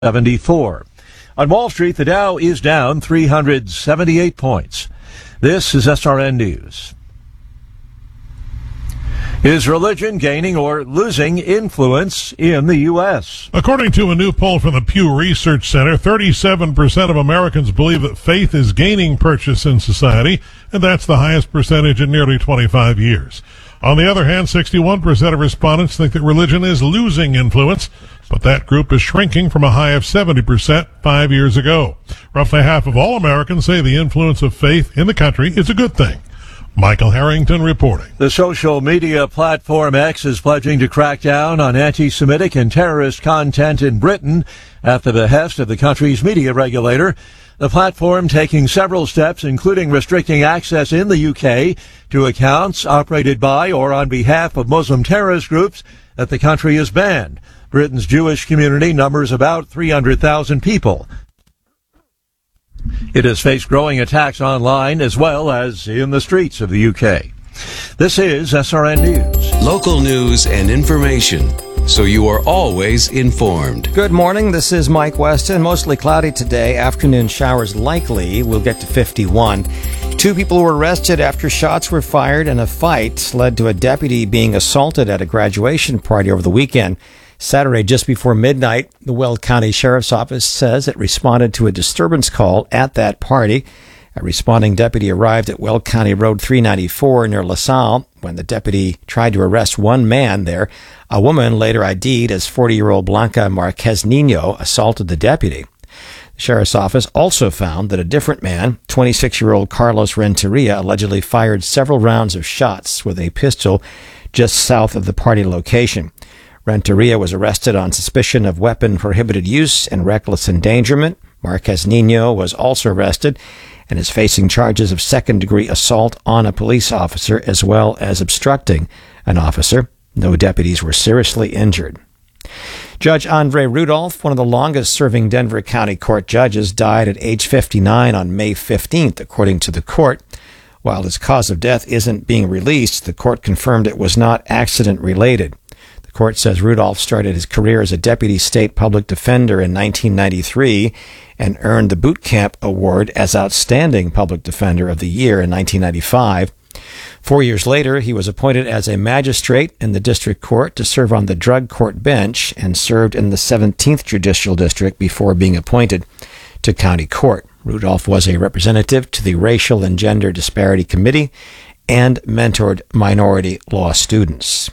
74. On Wall Street, the Dow is down 378 points. This is SRN News. Is religion gaining or losing influence in the U.S.? According to a new poll from the Pew Research Center, 37% of Americans believe that faith is gaining purchase in society, and that's the highest percentage in nearly 25 years. On the other hand, 61% of respondents think that religion is losing influence, but that group is shrinking from a high of 70% 5 years ago. Roughly half of all Americans say the influence of faith in the country is a good thing. Michael Harrington reporting. The social media platform X is pledging to crack down on anti-Semitic and terrorist content in Britain at the behest of the country's media regulator. The platform taking several steps, including restricting access in the UK to accounts operated by or on behalf of Muslim terrorist groups that the country has banned. Britain's Jewish community numbers about 300,000 people. It has faced growing attacks online as well as in the streets of the UK. This is SRN News. Local news and information, so you are always informed. Good morning. This is Mike Weston. Mostly cloudy today. Afternoon showers likely. We'll get to 51. 2 people were arrested after shots were fired and a fight led to a deputy being assaulted at a graduation party over the weekend. Saturday, just before midnight, the Weld County Sheriff's Office says it responded to a disturbance call at that party. A responding deputy arrived at Weld County Road 394 near LaSalle. When the deputy tried to arrest one man there, a woman later ID'd as 40-year-old Blanca Marquez Nino assaulted the deputy. The Sheriff's Office also found that a different man, 26-year-old Carlos Renteria, allegedly fired several rounds of shots with a pistol just south of the party location. Renteria was arrested on suspicion of weapon prohibited use and reckless endangerment. Marquez Nino was also arrested and is facing charges of second-degree assault on a police officer as well as obstructing an officer. No deputies were seriously injured. Judge Andre Rudolph, one of the longest-serving Denver County Court judges, died at age 59 on May 15th, according to the court. While his cause of death isn't being released, the court confirmed it was not accident-related. The court says Rudolph started his career as a deputy state public defender in 1993 and earned the Boot Camp Award as Outstanding Public Defender of the Year in 1995. 4 years later, he was appointed as a magistrate in the district court to serve on the drug court bench and served in the 17th Judicial District before being appointed to county court. Rudolph was a representative to the Racial and Gender Disparity Committee and mentored minority law students.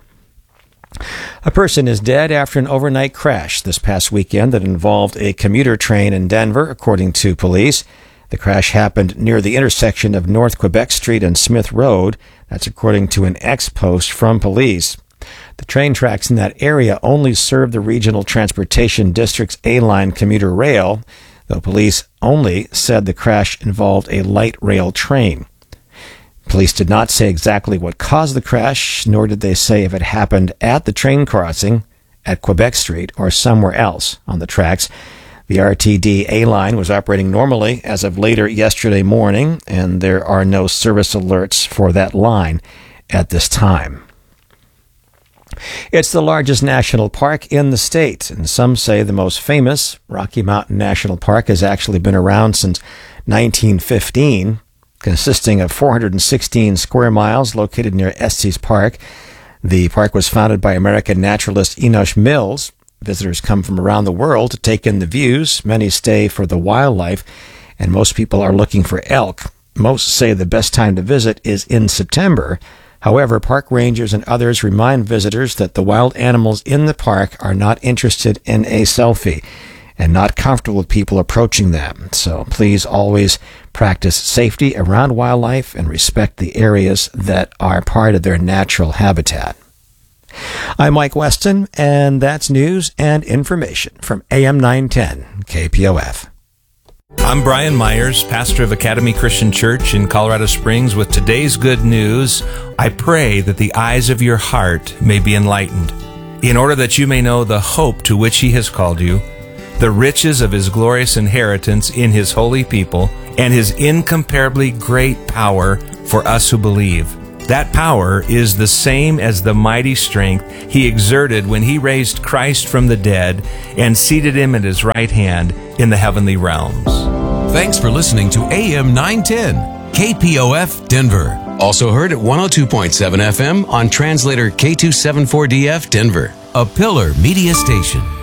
A person is dead after an overnight crash this past weekend that involved a commuter train in Denver, according to police. The crash happened near the intersection of North Quebec Street and Smith Road. That's according to an ex-post from police. The train tracks in that area only serve the Regional Transportation District's A-Line commuter rail, though police only said the crash involved a light rail train. Police did not say exactly what caused the crash, nor did they say if it happened at the train crossing at Quebec Street or somewhere else on the tracks. The RTD A-Line was operating normally as of later yesterday morning, and there are no service alerts for that line at this time. It's the largest national park in the state, and some say the most famous. Rocky Mountain National Park has actually been around since 1915. Consisting of 416 square miles located near Estes Park. The park was founded by American naturalist Enoch Mills. Visitors come from around the world to take in the views. Many stay for the wildlife, and most people are looking for elk. Most say the best time to visit is in September. However, park rangers and others remind visitors that the wild animals in the park are not interested in a selfie and not comfortable with people approaching them. So please always practice safety around wildlife and respect the areas that are part of their natural habitat. I'm Mike Weston, and that's news and information from AM 910 KPOF. I'm Brian Myers, pastor of Academy Christian Church in Colorado Springs, with today's good news. I pray that the eyes of your heart may be enlightened, in order that you may know the hope to which He has called you, the riches of His glorious inheritance in His holy people, and His incomparably great power for us who believe. That power is the same as the mighty strength he exerted when he raised Christ from the dead and seated him at his right hand in the heavenly realms. Thanks for listening to AM 910, KPOF Denver. Also heard at 102.7 FM on translator K274DF Denver, a Pillar Media station.